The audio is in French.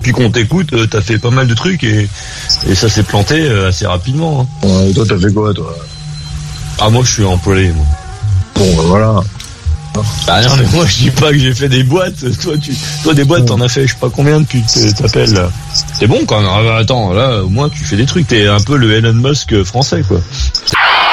Puis qu'on t'écoute, t'as fait pas mal de trucs et ça s'est planté assez rapidement. Hein. Ouais, toi, t'as fait quoi, toi? Ah, moi, je suis employé, moi. Bon, voilà. Ah non, mais moi, je dis pas que j'ai fait des boîtes. Toi, des boîtes, t'en as fait, je sais pas combien depuis que t'appelles, là. T'es bon, quand même. Attends, là, au moins, tu fais des trucs. T'es un peu le Elon Musk français, quoi.